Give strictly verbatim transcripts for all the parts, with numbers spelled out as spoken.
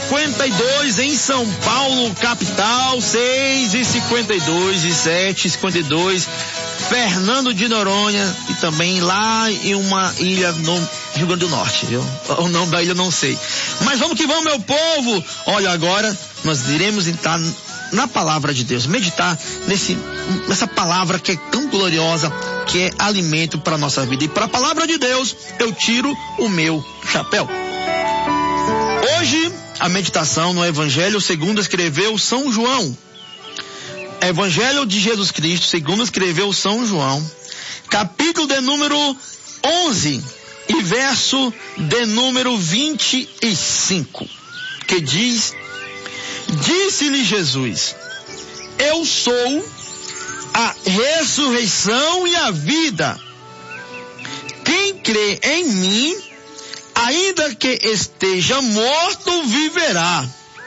cinquenta e dois em São Paulo, capital. seis e cinquenta e dois e sete e cinquenta e dois, Fernando de Noronha, e também lá em uma ilha no Rio Grande do Norte, viu? O nome da ilha eu não sei. Mas vamos que vamos, meu povo. Olha, agora nós iremos entrar na palavra de Deus, meditar nesse, nessa palavra que é tão gloriosa, que é alimento para a nossa vida. E para a palavra de Deus, eu tiro o meu chapéu. Hoje, a meditação no Evangelho segundo escreveu São João. Evangelho de Jesus Cristo segundo escreveu São João, capítulo de número onze e verso de número vinte e cinco, que diz: disse-lhe Jesus: eu sou a ressurreição e a vida. Quem crê em mim, ainda que esteja morto, viverá.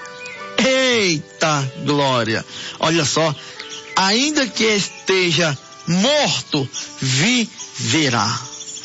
Eita glória! Olha só, ainda que esteja morto, viverá.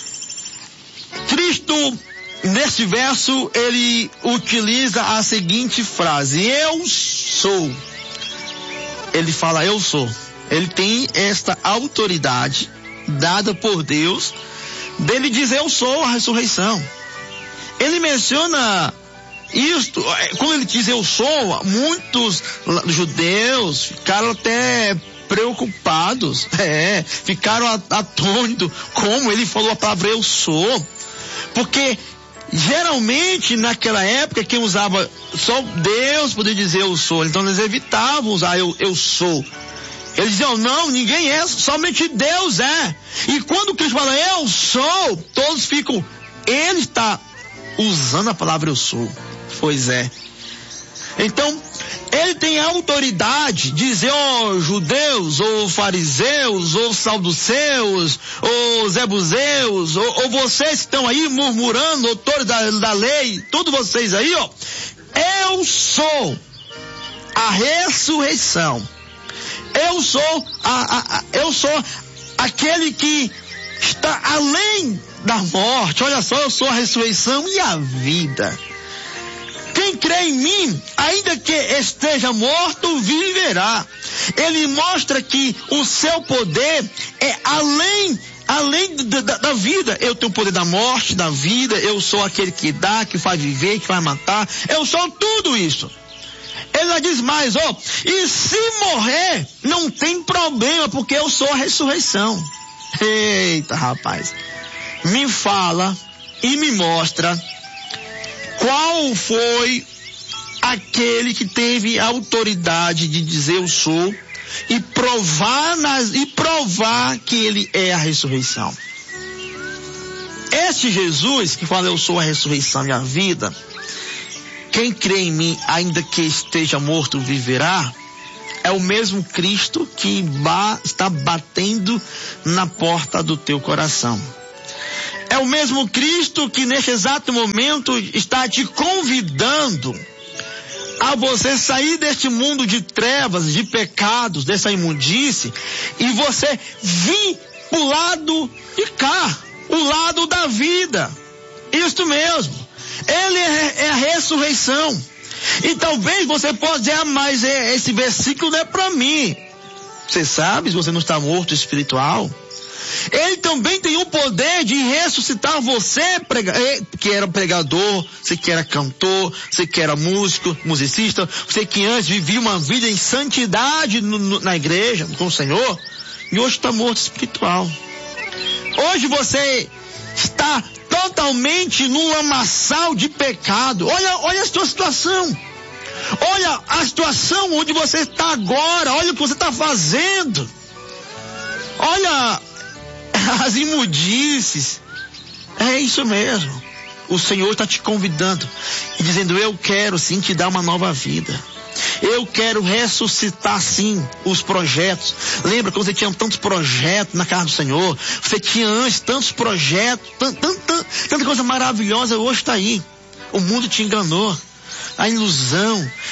Cristo, nesse verso, ele utiliza a seguinte frase: eu sou. Ele fala eu sou. Ele tem esta autoridade dada por Deus dele dizer eu sou a ressurreição. Ele menciona isto, quando ele diz eu sou, muitos judeus ficaram até preocupados, é, ficaram atônitos como ele falou a palavra eu sou, porque geralmente naquela época quem usava só Deus podia dizer eu sou, então eles evitavam usar eu, eu sou. Eles diziam não, ninguém é, somente Deus é. E quando Cristo fala eu sou, todos ficam, ele está usando a palavra eu sou. Pois é. Então, ele tem autoridade de dizer, ó oh, judeus, ou oh, fariseus, ou oh, saduceus, ou oh, zebuseus, ou oh, oh, vocês que estão aí murmurando, autores da, da lei, todos vocês aí, ó. Eu sou a ressurreição. Eu sou a, a, a, eu sou aquele que está além da morte. Olha só, eu sou a ressurreição e a vida. Quem crê em mim, ainda que esteja morto, viverá. Ele mostra que o seu poder é além, além da, da, da vida. Eu tenho o poder da morte, da vida. Eu sou aquele que dá, que faz viver, que vai matar. Eu sou tudo isso. Ele diz mais, ó, e se morrer, não tem problema, porque eu sou a ressurreição. Eita, rapaz. Me fala e me mostra qual foi aquele que teve a autoridade de dizer eu sou e provar, nas, e provar que ele é a ressurreição. Este Jesus que fala eu sou a ressurreição e a vida, quem crê em mim, ainda que esteja morto, viverá, é o mesmo Cristo que ba, está batendo na porta do teu coração. É o mesmo Cristo que neste exato momento está te convidando a você sair deste mundo de trevas, de pecados, dessa imundície, e você vir pro lado de cá, o lado da vida. Isto mesmo. Ele é, é a ressurreição. E talvez você possa dizer, ah, mas é, esse versículo não é para mim. Você sabe, se você não está morto espiritual, ele também tem o poder de ressuscitar você, prega, que era pregador, você que era cantor, você que era músico, musicista, você que antes vivia uma vida em santidade no, no, na igreja, com o Senhor, e hoje está morto espiritual. Hoje você está totalmente num lamaçal de pecado. Olha, olha a sua situação. Olha a situação onde você está agora. Olha o que você está fazendo. Olha as imundícies. É isso mesmo. O Senhor está te convidando e dizendo, eu quero sim te dar uma nova vida. Eu quero ressuscitar sim os projetos. Lembra quando você tinha tantos projetos na casa do Senhor? Você tinha antes tantos projetos, tanta, tanta, tanta coisa maravilhosa, hoje está aí. O mundo te enganou. A ilusão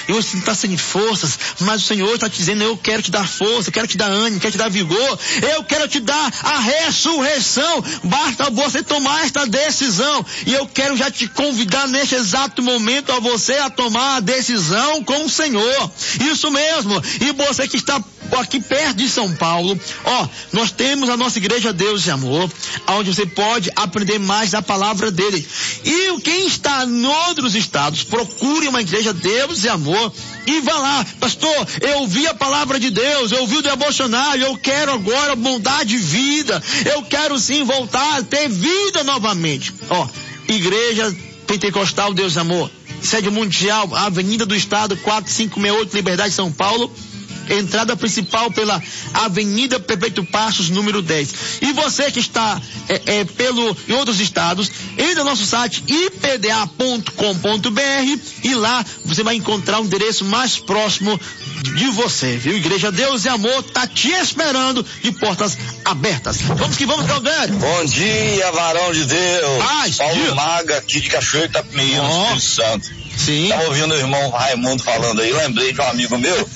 e você não está sem forças, mas o Senhor está te dizendo, eu quero te dar força, eu quero te dar ânimo, quero te dar vigor, eu quero te dar a ressurreição, basta você tomar esta decisão, e eu quero já te convidar neste exato momento a você a tomar a decisão com o Senhor, isso mesmo, e você que está aqui perto de São Paulo, ó, nós temos a nossa igreja Deus e Amor, onde você pode aprender mais da palavra dele. E quem está em outros estados, procure uma igreja Deus e Amor e vá lá, pastor, eu ouvi a palavra de Deus, eu ouvi o devocionário, eu quero agora mudar de vida, eu quero sim voltar a ter vida novamente. Ó, igreja Pentecostal Deus e Amor, sede mundial, Avenida do Estado, quatro cinco seis oito, Liberdade, São Paulo. Entrada principal pela Avenida Prefeito Passos, número dez. E você que está é, é, pelo, em outros estados, entre no nosso site i p d a ponto com ponto b r e lá você vai encontrar o endereço mais próximo de você, viu? Igreja Deus e Amor tá te esperando de portas abertas. Vamos que vamos, Claudério. Bom dia, varão de Deus. Ah, Paulo dia. Maga, aqui de Cachoeiro Itapemirim, no Espírito Santo. Sim. Tava ouvindo o irmão Raimundo falando aí, lembrei de um amigo meu.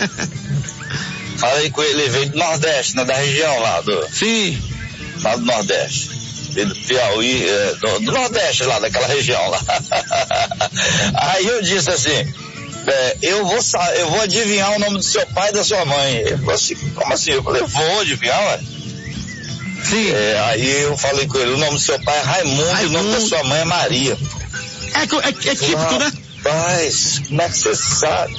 Falei com ele, ele veio do Nordeste, né, da região lá do... Sim. Lá do Nordeste. Veio do Piauí, é, do, do Nordeste lá, daquela região lá. Aí eu disse assim, é, eu, vou, eu vou adivinhar o nome do seu pai e da sua mãe. Ele falou assim, como assim? Eu falei, vou adivinhar, ué. Sim. É, aí eu falei com ele, o nome do seu pai é Raimundo, Raimundo. E o nome da sua mãe é Maria. É, é, é típico, né? Rapaz, como é que você sabe?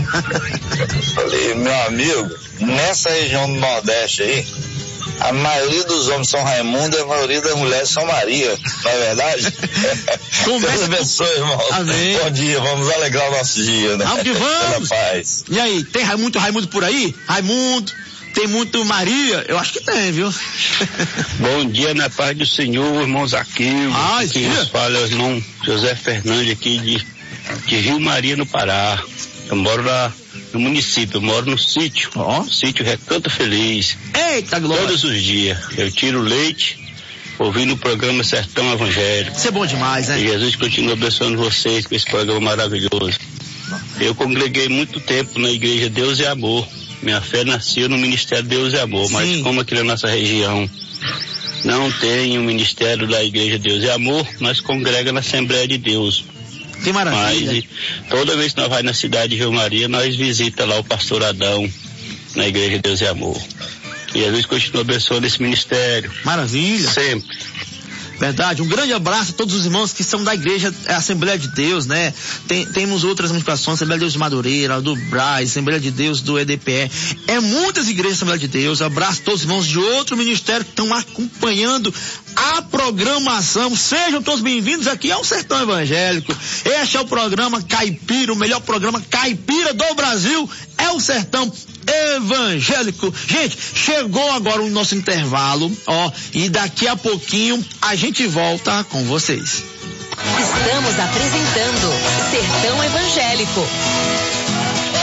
Falei, meu amigo, nessa região do Nordeste aí, a maioria dos homens são Raimundo e a maioria das mulheres são Maria, não é verdade? Deus abençoe, irmão. Amém. Bom dia, vamos alegrar o nosso dia, né? Vamos que vamos. Pela paz. E aí, tem muito Raimundo por aí? Raimundo, tem muito Maria? Eu acho que tem, viu? Bom dia, na paz do Senhor, irmão Zaqueu. Ah, aqui nos fala o irmão José Fernandes aqui de, de Rio Maria, no Pará. Eu moro lá no município, eu moro no sítio, ó, oh. Sítio Recanto Feliz. Eita, glória! Todos os dias eu tiro leite, ouvindo o programa Sertão Evangélico. Isso é bom demais, né? E Jesus continua abençoando vocês com esse programa maravilhoso. Eu congreguei muito tempo na igreja Deus e Amor. Minha fé nasceu no Ministério Deus e Amor, mas Sim. como aqui na nossa região não tem o Ministério da Igreja Deus e Amor, nós congregamos na Assembleia de Deus. Que maravilha. Mas toda vez que nós vamos na cidade de Rio Maria, nós visitamos lá o pastor Adão, na Igreja Deus e Amor. E Jesus continua abençoando esse ministério. Maravilha. Sempre. Verdade, um grande abraço a todos os irmãos que são da igreja Assembleia de Deus, né? Tem, temos outras ramificações, Assembleia de Deus de Madureira, do Braz, Assembleia de Deus do E D P E. É muitas igrejas Assembleia de Deus. Abraço a todos os irmãos de outro ministério que estão acompanhando a programação. Sejam todos bem-vindos aqui ao Sertão Evangélico. Este é o programa Caipira, o melhor programa caipira do Brasil. É o Sertão Evangélico. Gente, chegou agora o nosso intervalo, ó, e daqui a pouquinho a gente volta com vocês. Estamos apresentando Sertão Evangélico.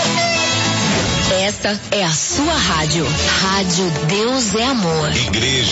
Esta é a sua rádio. Rádio Deus é Amor. Igreja